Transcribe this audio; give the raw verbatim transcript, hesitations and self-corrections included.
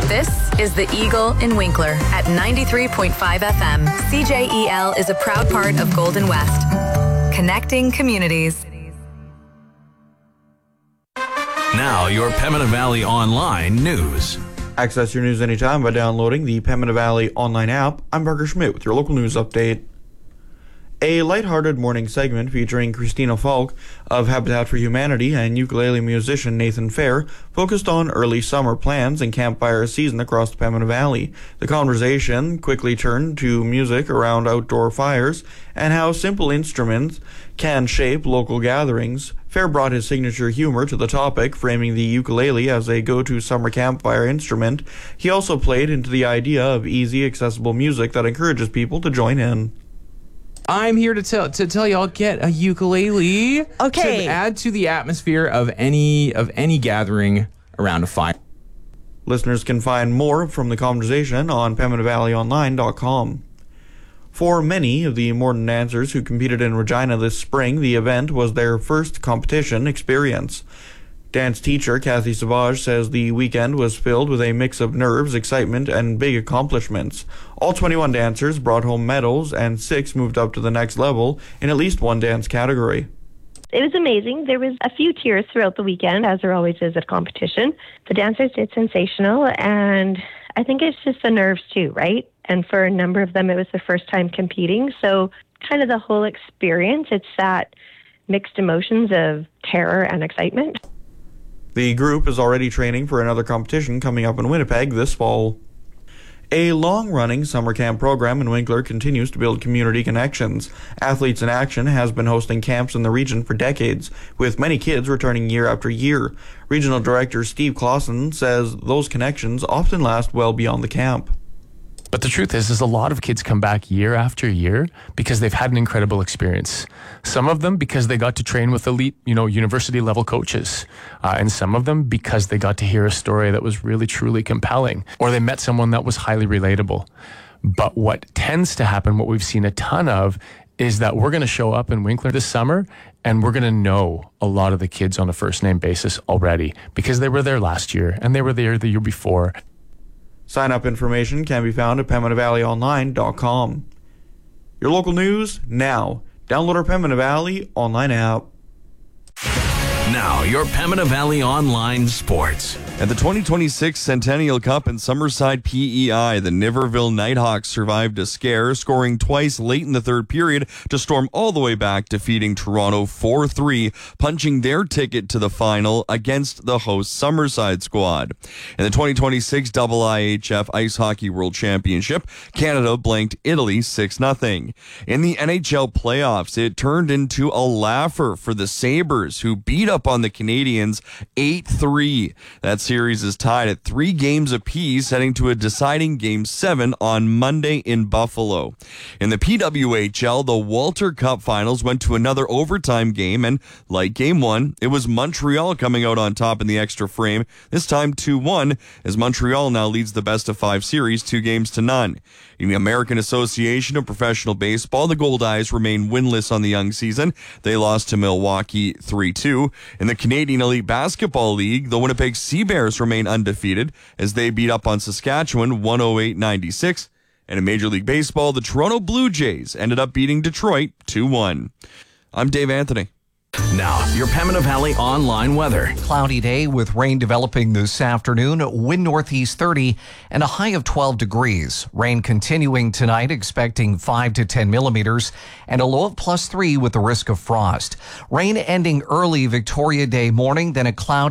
This is The Eagle in Winkler at ninety-three point five F M. C J E L is a proud part of Golden West. Connecting communities. Now, your Pembina Valley Online news. Access your news anytime by downloading the Pembina Valley Online app. I'm Parker Schmidt with your local news update. A lighthearted morning segment featuring Christina Falk of Habitat for Humanity and ukulele musician Nathan Fair focused on early summer plans and campfire season across the Pembina Valley. The conversation quickly turned to music around outdoor fires and how simple instruments can shape local gatherings. Fair brought his signature humor to the topic, framing the ukulele as a go-to summer campfire instrument. He also played into the idea of easy, accessible music that encourages people to join in. I'm here to tell to tell y'all, get a ukulele okay. to add to the atmosphere of any of any gathering around a fire. Listeners can find more from the conversation on Pembina Valley Online dot com. For many of the modern dancers who competed in Regina this spring, the event was their first competition experience. Dance teacher Kathy Savage says the weekend was filled with a mix of nerves, excitement, and big accomplishments. All twenty-one dancers brought home medals, and six moved up to the next level in at least one dance category. It was amazing. There was a few tears throughout the weekend, as there always is at competition. The dancers did sensational, and I think it's just the nerves too, right? And for a number of them, it was their first time competing. So kind of the whole experience, it's that mixed emotions of terror and excitement. The group is already training for another competition coming up in Winnipeg this fall. A long-running summer camp program in Winkler continues to build community connections. Athletes in Action has been hosting camps in the region for decades, with many kids returning year after year. Regional Director Steve Clausen says those connections often last well beyond the camp. But the truth is, is a lot of kids come back year after year because they've had an incredible experience. Some of them because they got to train with elite, you know, university level coaches. Uh, and some of them because they got to hear a story that was really, truly compelling. Or they met someone that was highly relatable. But what tends to happen, what we've seen a ton of, is that we're going to show up in Winkler this summer and we're going to know a lot of the kids on a first name basis already because they were there last year and they were there the year before. Sign-up information can be found at Pembina Valley Online dot com. Your local news now. Download our Pembina Valley Online app. Now, your Pembina Valley Online sports. At the twenty twenty-six Centennial Cup in Summerside P E I, the Niverville Nighthawks survived a scare, scoring twice late in the third period to storm all the way back, defeating Toronto four three, punching their ticket to the final against the host Summerside squad. In the twenty twenty-six I I H F Ice Hockey World Championship, Canada blanked Italy six nothing. In the N H L playoffs, it turned into a laugher for the Sabres, who beat up on the Canadians eight three. That series is tied at three games apiece, heading to a deciding Game seven on Monday in Buffalo. In the P W H L, the Walter Cup Finals went to another overtime game, and like Game one, it was Montreal coming out on top in the extra frame, this time two one, as Montreal now leads the best-of-five series two games to none. In the American Association of Professional Baseball, the Goldeyes remain winless on the young season. They lost to Milwaukee three two. In the Canadian Elite Basketball League, the Winnipeg Sea Bears remain undefeated as they beat up on Saskatchewan one oh eight ninety-six. And in Major League Baseball, the Toronto Blue Jays ended up beating Detroit two one. I'm Dave Anthony. Now, your Pembina Valley Online weather. Cloudy day with rain developing this afternoon, wind northeast thirty and a high of twelve degrees. Rain continuing tonight, expecting five to ten millimeters and a low of plus three with the risk of frost. Rain ending early Victoria Day morning, then a cloudy